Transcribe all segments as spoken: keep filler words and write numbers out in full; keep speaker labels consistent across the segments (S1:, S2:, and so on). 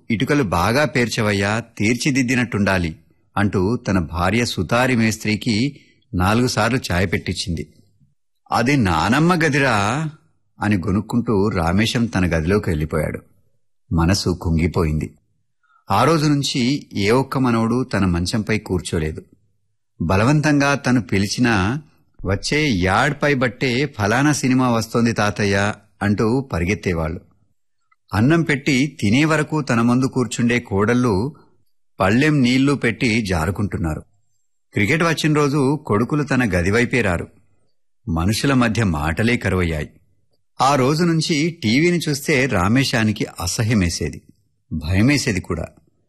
S1: ఇటుకలు బాగా పేర్చవయ్యా, తీర్చిదిద్దినట్టుండాలి అంటూ తన భార్య సుతారి మేస్త్రికి నాలుగు సార్లు ఛాయ పెట్టించింది. అది నానమ్మ గదిరా అని గొనుక్కుంటూ రామేశం తన గదిలోకి వెళ్ళిపోయాడు. మనసు కుంగిపోయింది. ఆ రోజు నుంచి ఏ ఒక్క మనవడు తన మంచంపై కూర్చోలేదు. బలవంతంగా తను పిలిచినా వచ్చే యాడ్పై బట్టే ఫలానా సినిమా వస్తోంది తాతయ్య అంటూ పరిగెత్తేవాళ్లు. అన్నం పెట్టి తినే వరకు తన ముందు కూర్చుండే కోడళ్ళు పళ్ళెం నీళ్లు పెట్టి జారుకుంటున్నారు. క్రికెట్ వచ్చిన రోజు కొడుకులు తన గదివైపే రారు. మనుషుల మధ్య మాటలే కరువయ్యాయి. ఆ రోజు నుంచి టీవీని చూస్తే రామేశానికి అసహ్యమేసేది, భయమేసేది కూడా.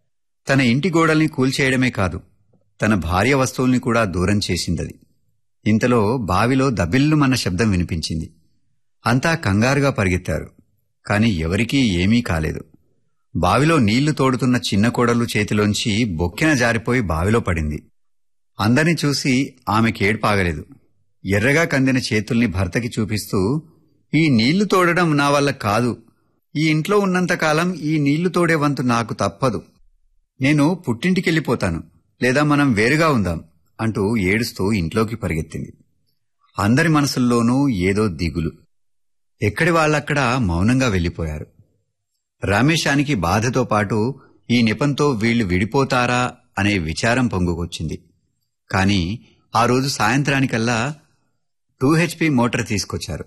S1: తన ఇంటి గోడల్ని కూల్చేయడమే కాదు, తన భార్య వస్తువుల్ని కూడా దూరం చేసిందది. ఇంతలో బావిలో దబిల్లుమన్న శబ్దం వినిపించింది. అంతా కంగారుగా పరిగెత్తారు. కాని ఎవరికీ ఏమీ కాలేదు. బావిలో నీళ్లు తోడుతున్న చిన్న కోడలు చేతిలోంచి బొక్కెన జారిపోయి బావిలో పడింది. అందర్నీ చూసి ఆమెకేడ్పాగలేదు. ఎర్రగా కందిన చేతుల్ని భర్తకి చూపిస్తూ, ఈ నీళ్లు తోడడం నా వల్ల కాదు. ఈ ఇంట్లో ఉన్నంతకాలం ఈ నీళ్లు తోడే వంతు నాకు తప్పదు. నేను పుట్టింటికెళ్ళిపోతాను, లేదా మనం వేరుగా ఉందాం అంటూ ఏడుస్తూ ఇంట్లోకి పరిగెత్తింది. అందరి మనసుల్లోనూ ఏదో దిగులు. ఎక్కడి వాళ్ళక్కడ మౌనంగా వెళ్లిపోయారు. రామేశానికి బాధతో పాటు ఈ నెపంతో వీళ్లు విడిపోతారా అనే విచారం పొంగుకొచ్చింది. కాని ఆ రోజు సాయంత్రానికల్లా టూ హెచ్పీ మోటార్ తీసుకొచ్చారు.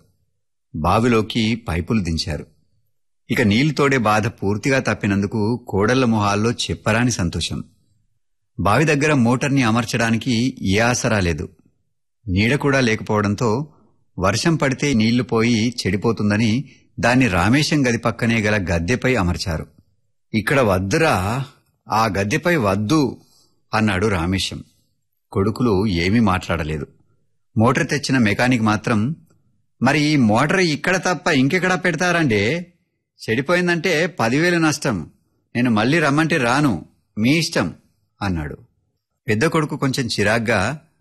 S1: బావిలోకి పైపులు దించారు. ఇక నీళ్లు తోడే బాధ పూర్తిగా తప్పినందుకు కోడళ్ల మొహాల్లో చెప్పరాని సంతోషం. బావి దగ్గర మోటార్ని అమర్చడానికి ఏ ఆసరా లేదు. నీడ కూడా లేకపోవడంతో వర్షం పడితే నీళ్లు పోయి చెడిపోతుందని దాన్ని రామేశం గది పక్కనే గల గద్దెపై అమర్చారు. ఇక్కడ వద్దురా, ఆ గద్దెపై వద్దు అన్నాడు రామేశం. కొడుకులు ఏమీ మాట్లాడలేదు. మోటార్ తెచ్చిన మెకానిక్ మాత్రం, మరి ఈ మోటార్ ఇక్కడ తప్ప ఇంకెక్కడా పెడతారండే? చెడిపోయిందంటే పదివేలు నష్టం. నేను మళ్లీ రమ్మంటే రాను, మీ ఇష్టం అన్నాడు. పెద్ద కొడుకు కొంచెం చిరాగ్గా,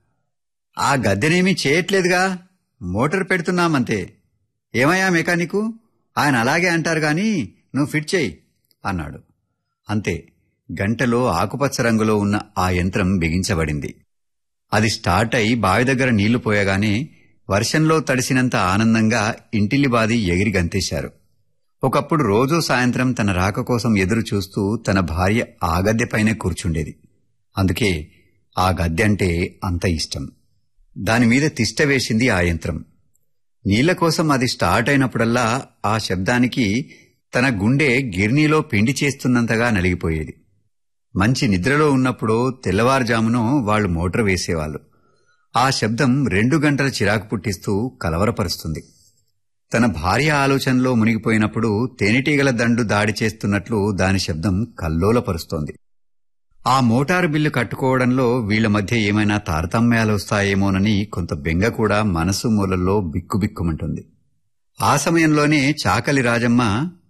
S1: ఆ గద్దెనేమీ చేయట్లేదుగా, మోటార్ పెడుతున్నామంతే. ఏమయ్యా మెకానికు, ఆయన అలాగే అంటారు గాని నువ్వు ఫిట్ చేయి అన్నాడు. అంతే, గంటలో ఆకుపచ్చ రంగులో ఉన్న ఆ యంత్రం బిగించబడింది. అది స్టార్ట్ అయి బావి దగ్గర నీళ్లు పోయగానే వర్షంలో తడిసినంత ఆనందంగా ఇంటిల్లిబాది ఎగిరి గంతేశారు. ఒకప్పుడు రోజూ సాయంత్రం తన రాక కోసం ఎదురు చూస్తూ తన భార్య ఆ గద్దెపైనే కూర్చుండేది. అందుకే ఆ గద్దె అంటే అంత ఇష్టం. దానిమీద తిష్ట వేసింది ఆ యంత్రం. నీళ్ల కోసం అది స్టార్ట్ అయినప్పుడల్లా ఆ శబ్దానికి తన గుండె గిర్నీలో పిండి చేస్తున్నంతగా నలిగిపోయేది. మంచి నిద్రలో ఉన్నప్పుడో తెల్లవారుజామునో వాళ్లు మోటార్ వేసేవాళ్లు. ఆ శబ్దం రెండు గంటల చిరాకు పుట్టిస్తూ కలవరపరుస్తుంది. తన భార్య ఆలోచనలో మునిగిపోయినప్పుడు తేనెటీగల దండు దాడి చేస్తున్నట్లు దాని శబ్దం కల్లోలపరుస్తోంది. ఆ మోటారు బిల్లు కట్టుకోవడంలో వీళ్ల మధ్య ఏమైనా తారతమ్యాలు వస్తాయేమోనని కొంత బెంగ కూడా మనసు మూలల్లో బిక్కుబిక్కుమంటుంది. ఆ సమయంలోనే చాకలి రాజమ్మ,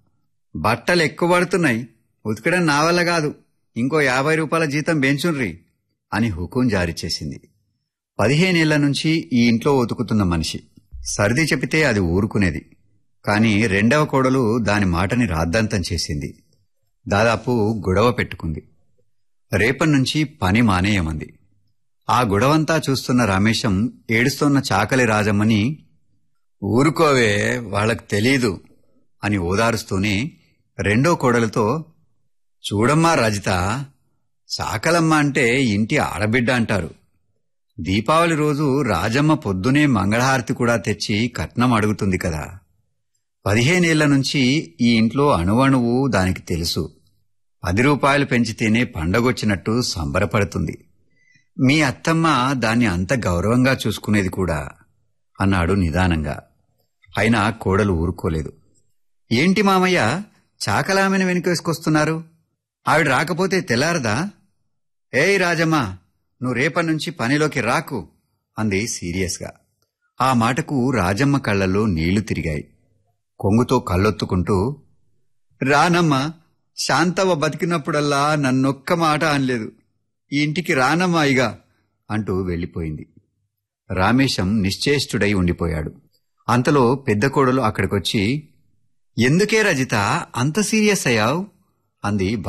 S1: బట్టలు ఎక్కువ పడుతున్నాయి, ఉతకడం నా వల్ల కాదు, ఇంకో యాభై రూపాయల జీతం పెంచుండ్రి అని హుకుం జారీ చేసింది. పదిహేనేళ్ల నుంచి ఈ ఇంట్లో ఉతుకుతున్న మనిషి. సర్ది చెబితే అది ఊరుకునేది. కాని రెండవ కోడలు దాని మాటని రాద్ధాంతం చేసింది. దాదాపు గొడవ పెట్టుకుంది. రేపన్నుంచి పని మానేయమంది. ఆ గొడవంతా చూస్తున్న రమేశం ఏడుస్తోన్న చాకలి రాజమ్మని, ఊరుకోవే, వాళ్లకు తెలీదు అని ఓదారుస్తూనే రెండో కోడలతో, చూడమ్మా రజిత, చాకలమ్మ అంటే ఇంటి ఆడబిడ్డ అంటారు. దీపావళి రోజు రాజమ్మ పొద్దునే మంగళహారతి కూడా తెచ్చి కట్నం అడుగుతుంది కదా. పదిహేనేళ్ల నుంచి ఈ ఇంట్లో అణువణువు దానికి తెలుసు. పది రూపాయలు పెంచితేనే పండగొచ్చినట్టు సంబరపడుతుంది. మీ అత్తమ్మ దాన్ని అంత గౌరవంగా చూసుకునేది కూడా అన్నాడు నిదానంగా. అయినా కోడలు ఊరుకోలేదు. ఏంటి మామయ్య, చాకలామెను వెనుకేసుకొస్తున్నారు? ఆవిడ రాకపోతే తెల్లారదా? ఏయ్ రాజమ్మ, నువ్వు రేపన్నుంచి పనిలోకి రాకు అంది సీరియస్గా. ఆ మాటకు రాజమ్మ కళ్లలో నీళ్లు తిరిగాయి. కొంగుతో కళ్ళొత్తుకుంటూ, రానమ్మా, శాంతవ్వ బతికినప్పుడల్లా నన్నొక్క మాట అనలేదు, ఈ ఇంటికి రానమ్మా ఇగా అంటూ వెళ్లిపోయింది. రామేశం నిశ్చేష్టుడై ఉండిపోయాడు. అంతలో పెద్ద కోడలు అక్కడికొచ్చి, ఎందుకే రజిత అంత సీరియస్ అయ్యావ్ అంది.